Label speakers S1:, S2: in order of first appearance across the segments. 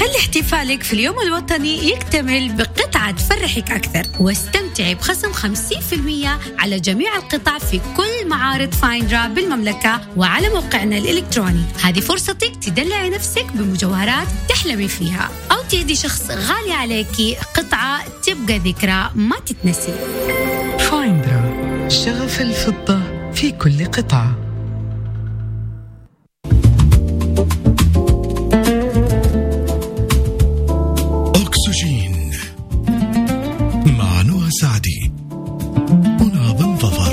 S1: خلي احتفالك في اليوم الوطني يكتمل بقطعة تفرحك أكثر، واستمتعي بخصم 50% على جميع القطع في كل معارض فايندرا بالمملكة وعلى موقعنا الإلكتروني. هذه فرصتك تدلعي نفسك بمجوهرات تحلمي فيها، أو تهدي شخص غالي عليكي قطعة تبقى ذكرى ما تتنسي.
S2: فايندرا، شغف الفضة في كل قطعة.
S3: أكسجين مع نوى سعدي وناظم ظفر.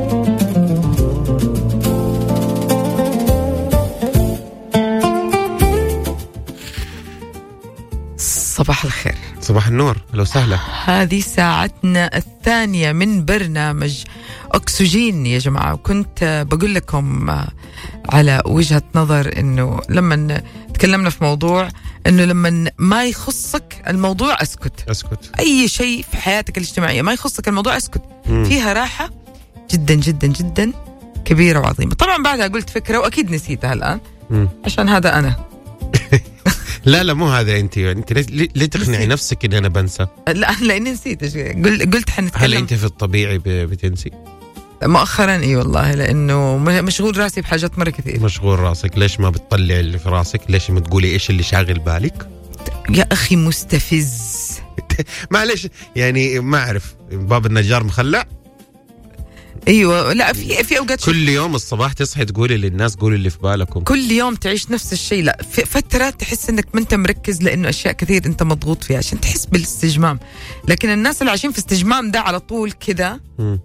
S2: صباح الخير،
S4: صباح النور، لو سهلة.
S2: هذه ساعتنا الثانية من برنامج أكسجين يا جماعة. وكنت بقول لكم على وجهة نظر إنه لما تكلمنا في موضوع إنه لما ما يخصك الموضوع أسكت. أي شيء في حياتك الاجتماعية ما يخصك الموضوع أسكت. فيها راحة جدا جدا جدا كبيرة وعظيمة. طبعا بعدها قلت فكرة وأكيد نسيتها الآن عشان هذا أنا.
S4: لا مو هذا. انت ليه تقنعي نفسك ان انا بنسى؟
S2: لا لاني نسيت. قلت حنتكلم.
S4: هل انت في الطبيعي بتنسي
S2: مؤخرا؟ اي والله، لانه مشغول راسي بحاجات مره كثير.
S4: مشغول راسك؟ ليش ما بتطلع اللي في راسك؟ ليش ما تقولي ايش اللي شاغل بالك؟
S2: يا اخي مستفز.
S4: معلش يعني ما اعرف، باب النجار مخلع.
S2: ايوه، لا في اوقات
S4: كل يوم الصباح تصحي تقولي للناس قولي اللي في بالكم،
S2: كل يوم تعيش نفس الشيء. لا في فترات تحس انك ما انت مركز لانه اشياء كثير انت مضغوط فيها عشان تحس بالاستجمام. لكن الناس اللي عايشين في استجمام ده على طول كذا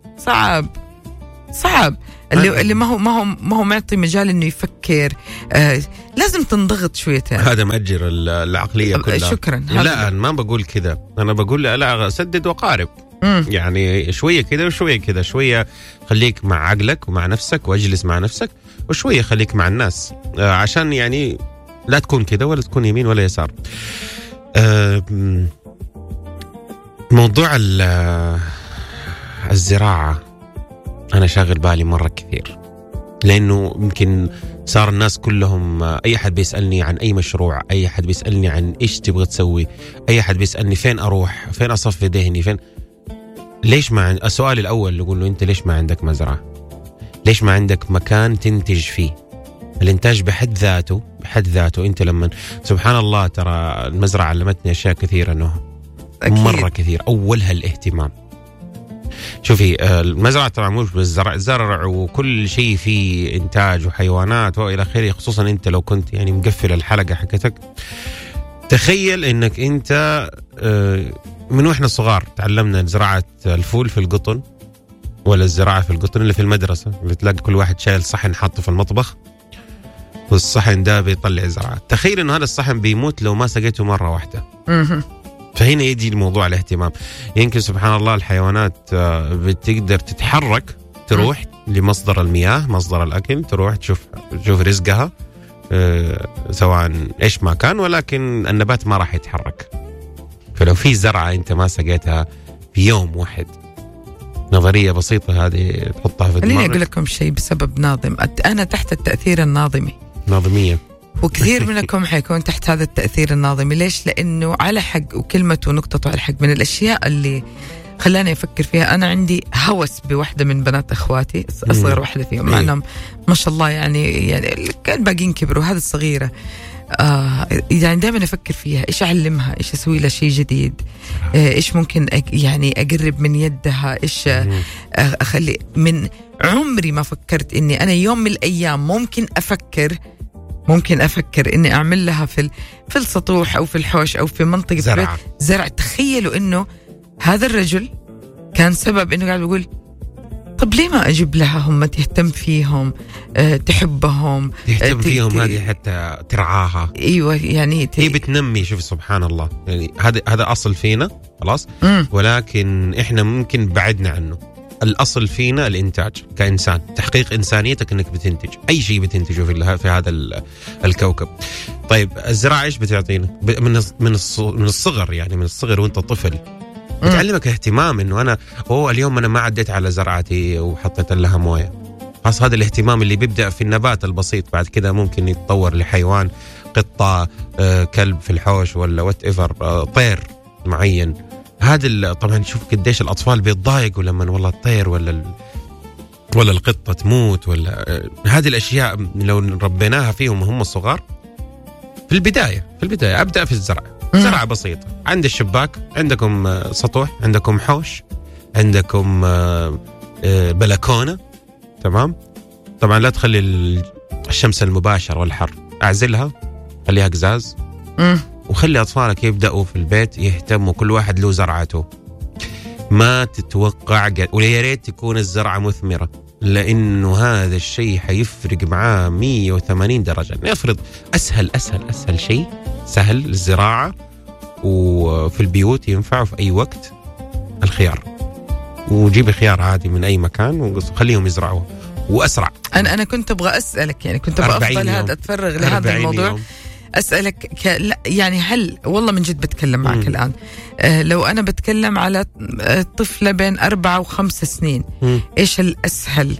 S2: صعب. اللي ما هو معطي مجال انه يفكر. لازم تنضغط شويتين.
S4: هذا مأجر العقلية كلها.
S2: شكرا.
S4: لا أنا ما بقول كذا، أنا بقول لا سدد وقارب. يعني شوية كذا وشوية كذا، شوية خليك مع عقلك ومع نفسك واجلس مع نفسك، وشوية خليك مع الناس عشان يعني لا تكون كذا ولا تكون يمين ولا يسار. موضوع الزراعة أنا شاغل بالي مرة كثير، لأنه يمكن صار الناس كلهم أي حد بيسألني عن أي مشروع، أي حد بيسألني عن إيش تبغى تسوي، أي حد بيسألني فين أروح، فين أصفي دهني، فين. ليش ما السؤال الأول اللي أقول له أنت ليش ما عندك مزرعة؟ ليش ما عندك مكان تنتج فيه؟ الإنتاج بحد ذاته أنت لما سبحان الله ترى المزرعة علمتني أشياء كثيرة، أنه مرة كثير. أولها الاهتمام. شوفي المزرعة ترى مش بالزرع، زرع وكل شيء فيه إنتاج وحيوانات وإلى آخره. خصوصا أنت لو كنت يعني مقفل الحلقة حقتك، تخيل إنك أنت من وإحنا صغار تعلمنا زراعة الفول في القطن، ولا الزراعة في القطن اللي في المدرسة، اللي تلاقي كل واحد شايل صحن حاطه في المطبخ والصحن ده بيطلع زراعة. تخيل إنه هذا الصحن بيموت لو ما سقيته مرة واحدة. فهنا يجي الموضوع الاهتمام. يمكن سبحان الله الحيوانات بتقدر تتحرك، تروح لمصدر المياه، مصدر الأكل، تروح تشوف رزقها سواء إيش ما كان، ولكن النبات ما راح يتحرك. فلو في زرعة أنت ما سقيتها في يوم واحد، نظرية بسيطة هذه تحطها في دماغك.
S2: خليني أقول لكم شيء بسبب ناظم. أنا تحت التأثير الناظمي، ناظمية، وكثير منكم حيكون تحت هذا التأثير الناظمي. ليش؟ لأنه على حق، وكلمته ونقطته على الحق. من الأشياء اللي خلاني أفكر فيها، أنا عندي هوس بواحدة من بنات أخواتي، أصغر واحدة فيهم، مع أنهم ما شاء الله يعني كان باقين كبروا. هذه الصغيرة يعني دائما أفكر فيها، إيش أعلمها، إيش أسوي لها شيء جديد، إيش ممكن يعني أقرب من يدها، إيش أخلي. من عمري ما فكرت إني أنا يوم من الأيام ممكن أفكر إني أعمل لها في السطوح أو في الحوش أو في منطقة زرع. تخيلوا إنه هذا الرجل كان سبب إنه قاعد بيقول طب ليه ما أجيب لها هم تهتم فيهم، تحبهم،
S4: تهتم فيهم، هذه حتى ترعاها.
S2: أيوة يعني
S4: هي بتنمي. شوف سبحان الله، يعني هذا أصل فينا خلاص، ولكن إحنا ممكن بعدنا عنه. الأصل فينا الإنتاج كإنسان، تحقيق إنسانيتك إنك بتنتج أي شيء بتنتجه في هذا الكوكب. طيب الزراعة إيش بتعطينا؟ من الصغر، يعني من الصغر وأنت طفل بتعلمك اهتمام. إنه أنا اليوم أنا ما عديت على زراعتي وحطيت لها موية. خاص هذا الاهتمام اللي بيبدأ في النبات البسيط، بعد كده ممكن يتطور لحيوان، قطة، كلب في الحوش، ولا وات ايفر، طير معين. هذا طبعا شوف قديش الأطفال بيتضايقوا لما والله الطير ولا القطة تموت، ولا هذه الأشياء لو ربيناها فيهم هم الصغار. في البداية أبدأ في الزرع، زرعة بسيطة عند الشباك، عندكم سطوح، عندكم حوش، عندكم بلكونة، تمام. طبعا لا تخلي الشمس المباشرة والحر، أعزلها، خليها قزاز، وخلي أطفالك يبدأوا في البيت يهتموا، كل واحد له زرعته. ما تتوقع ويا ريت تكون الزرعة مثمرة، لأنه هذا الشيء حيفرق معاه 180 درجة. نفرض أسهل شيء سهل الزراعة وفي البيوت ينفع في أي وقت، الخيار. وجيب خيار عادي من أي مكان وخليهم يزرعوه، وأسرع.
S2: أنا كنت أبغى أسألك، يعني كنت أبغى أفضل هذا أتفرغ لهذا الموضوع يوم. أسألك يعني هل والله من جد بتكلم معك الآن، لو أنا بتكلم على طفلة بين 4 و5 سنين، إيش الأسهل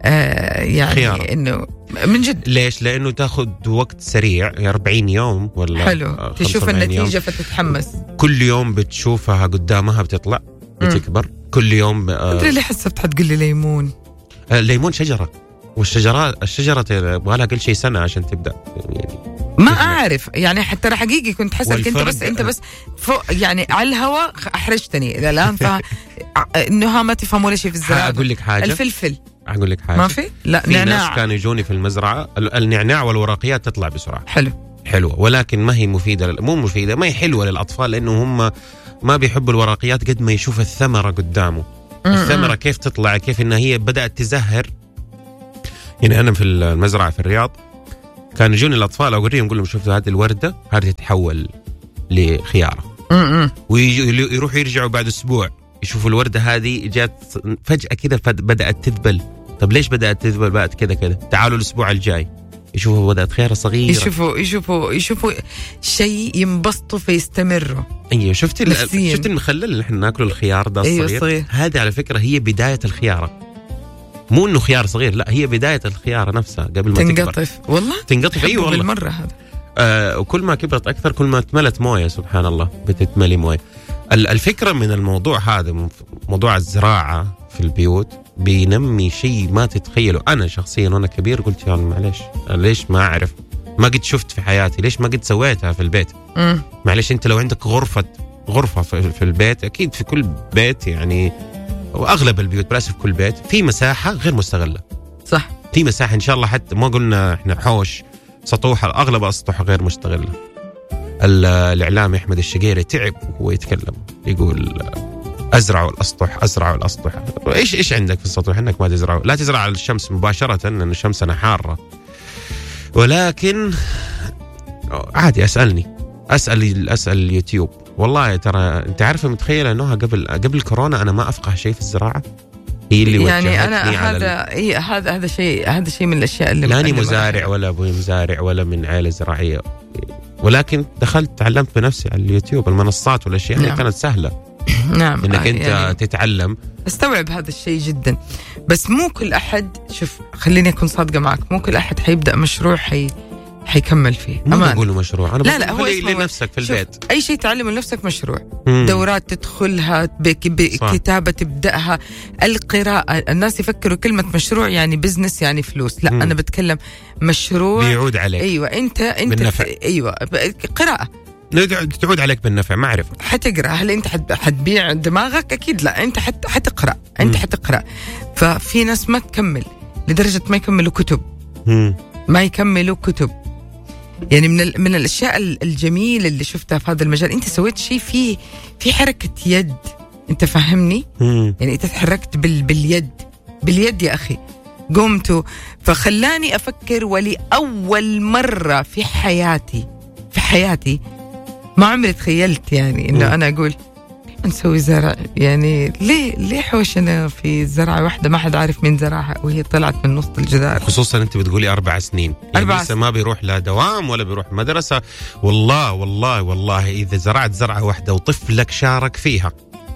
S2: يعني خيار. إنه من جد
S4: ليش؟ لأنه تاخد وقت سريع، 40 يوم ولا
S2: حلو، تشوف النتيجة فتتحمس.
S4: كل يوم بتشوفها قدامها بتطلع بتكبر كل يوم.
S2: أدري ليه حسبت حتقول لي ليمون.
S4: ليمون شجرة، الشجرة يبغى لها كل شيء سنة عشان تبدأ يعني.
S2: ما أعرف يعني، حتى حقيقي كنت حسألك أنت بس فوق يعني على الهواء أحرجتني إلى الآن. إنه ما تفهموا ولا شيء في الزراعة.
S4: أقول لك حاجة،
S2: الفلفل
S4: أقول لك حاجة،
S2: ما في
S4: نعناع. ناس كانوا يجوني في المزرعة، النعناع والورقيات تطلع بسرعة حلوة، ولكن ما هي مفيدة، مو مفيدة، ما هي حلوة للأطفال، لأنه هم ما بيحبوا الورقيات قد ما يشوف الثمرة قدامه. الثمرة كيف تطلع، كيف إنها هي بدأت تزهر. يعني أنا في المزرعة في الرياض كانوا يجوني الأطفال أوريهم، أقول لهم شوفوا هذه الوردة، هذه تتحول لخيارة، ويروحوا يرجعوا بعد أسبوع يشوفوا الوردة هذه جات فجأة كده بدأت تذبل. طب ليش بدأت تذبل بعد كده؟ تعالوا الأسبوع الجاي يشوفوا بدأت خيارة صغيرة، يشوفوا
S2: شيء ينبسطوا فيستمروا.
S4: أيوة، شفت المخلل اللي احنا ناكله، الخيار ده الصغير. أيوة، هذه على فكرة هي بداية الخيارة، مو انه خيار صغير، لا هي بداية الخيارة نفسها قبل ما
S2: تنقطف. والله
S4: تنقطف. ايوه والله
S2: بالمرة هذا.
S4: وكل ما كبرت اكثر كل ما اتملت مويه، سبحان الله بتتملي مويه. الفكرة من الموضوع هذا، موضوع الزراعة في البيوت بينمي شيء ما تتخيله. انا شخصيا وانا كبير قلت يعني معلش، ليش ما اعرف، ما قد شفت في حياتي، ليش ما قد سويتها في البيت. معلش انت لو عندك غرفة في البيت، اكيد في كل بيت يعني، واغلب البيوت بلاش في كل بيت في مساحه غير مستغله.
S2: صح،
S4: في مساحه ان شاء الله، حتى ما قلنا احنا حوش، سطوح، اغلب الاسطح غير مستغله. الاعلامي احمد الشقيري تعب وهو يتكلم، يقول ازرعوا الاسطح. ايش عندك في السطوح انك ما تزرعه؟ لا تزرع على الشمس مباشره لان الشمس حاره، ولكن عادي اسال اليوتيوب. والله ترى انت عارفه، متخيله انها قبل كورونا انا ما افقه شيء في الزراعه، هي اللي
S2: يعني انا هذا شيء من الاشياء اللي
S4: لاني مزارع ولا ابوي مزارع ولا من عائله زراعيه، ولكن دخلت تعلمت بنفسي على اليوتيوب. المنصات والاشياء اللي كانت سهله
S2: نعم
S4: انك انت يعني تتعلم.
S2: استوعب هذا الشيء جدا، بس مو كل احد، شوف خليني اكون صادقه معك، مو كل احد حيبدا مشروع حيكمل فيه.
S4: ما بقول مشروع، انا
S2: لا هو
S4: لنفسك في البيت.
S2: اي شيء تعلمه لنفسك مشروع. دورات تدخلها، كتابه تبداها، القراءه. الناس يفكروا كلمه مشروع يعني بزنس يعني فلوس، لا انا بتكلم مشروع
S4: بيعود عليك.
S2: ايوه انت
S4: بالنفع.
S2: ايوه قراءه
S4: تعود عليك بالنفع. ما اعرف
S2: حتقرا، هل انت حتبيع دماغك؟ اكيد لا، انت حتقرا. ففي ناس ما تكمل لدرجه ما يكملوا كتب. ما يكملوا كتب. يعني من الاشياء الجميله اللي شفتها في هذا المجال، انت سويت شيء في حركه يد، انت فاهمني؟ يعني انت تحركت باليد يا اخي، قمت فخلاني افكر. ولاول مره في حياتي ما عمري تخيلت يعني انه انا اقول نسوي زرع. يعني ليه حوشنا في زرعة واحدة ما حد عارف مين زرعها وهي طلعت من نص الجدار؟
S4: خصوصا انت بتقولي 4 سنين، يعني لسه ما بيروح لا دوام ولا بيروح مدرسة. والله إذا زرعت زرعة واحدة وطفلك شارك فيها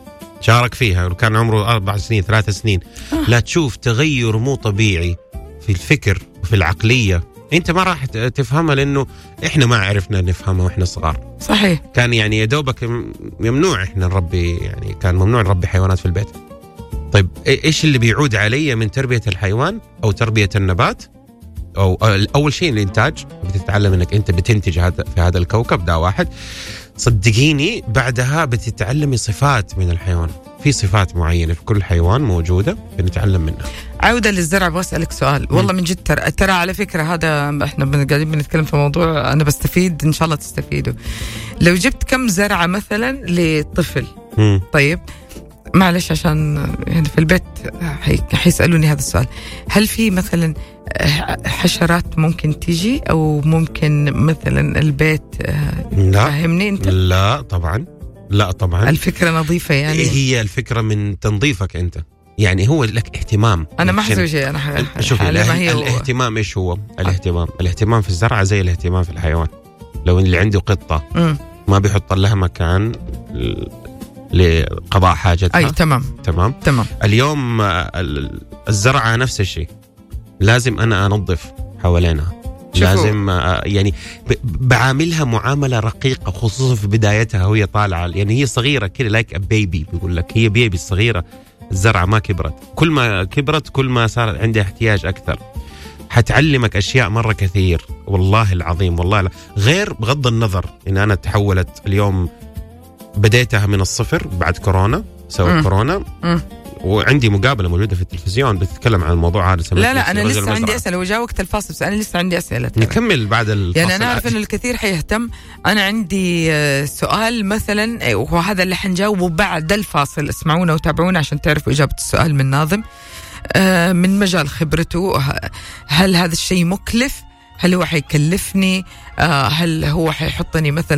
S4: وكان عمره 4 سنين 3 سنين، لا تشوف تغير مو طبيعي في الفكر وفي العقلية انت ما راح تفهمها لانه احنا ما عرفنا نفهمها واحنا صغار.
S2: صحيح.
S4: كان يعني يا دوبك ممنوع احنا نربي، يعني كان ممنوع نربي حيوانات في البيت. طيب ايش اللي بيعود علي من تربية الحيوان او تربية النبات؟ او اول شيء الانتاج، بتتعلم انك انت بتنتج هذا في هذا الكوكب، ده واحد. صدقيني بعدها بتتعلمي صفات من الحيوان، في صفات معينة في كل حيوان موجودة بنتعلم منها.
S2: عودة للزرع، بسألك سؤال والله من جد، ترى على فكرة هذا احنا قاعدين بنتكلم في موضوع أنا بستفيد، إن شاء الله تستفيدوا. لو جبت كم زرعة مثلا لطفل، طيب معلش عشان يعني في البيت حيسألوني هذا السؤال، هل في مثلا حشرات ممكن تيجي أو ممكن مثلا البيت فهمني أنت؟
S4: لا طبعا، لا طبعا.
S2: الفكرة نظيفة يعني،
S4: هي الفكرة من تنظيفك أنت، يعني هو لك اهتمام.
S2: أنا ما حسوي شيء، أنا
S4: شوفي الاهتمام إيش هو؟ الاهتمام في الزرعة زي الاهتمام في الحيوان. لو اللي عنده قطة ما بيحط لها مكان لقضاء حاجتها.
S2: أي تمام.
S4: اليوم الزرعة نفس الشيء، لازم أنا أنظف حوالينها، لازم يعني بعاملها معاملة رقيقة، خصوصا في بدايتها وهي طالعة، يعني هي صغيرة كده لايك بيبي، بيقول لك هي بيبي صغيرة. الزرعة ما كبرت، كل ما كبرت كل ما صار عندها احتياج أكثر. حتعلمك أشياء مرة كثير والله العظيم، والله غير بغض النظر إن أنا تحولت اليوم، بديتها من الصفر بعد كورونا، سوى كورونا. وعندي مقابلة موجودة في التلفزيون بتتكلم عن الموضوع هذا.
S2: لا أنا لسه عندي أسئلة، وجا وقت الفاصل بس أنا لسه عندي أسئلة.
S4: نكمل بعد الفاصل.
S2: يعني أنا أعرف إنه الكثير حيهتم. أنا عندي سؤال مثلا، وهذا اللي حنجاوبه بعد الفاصل. اسمعونا وتابعونا عشان تعرفوا إجابة السؤال من ناظم من مجال خبرته. هل هذا الشيء مكلف؟ هل هو حيكلفني؟ هل هو حيحطني مثلا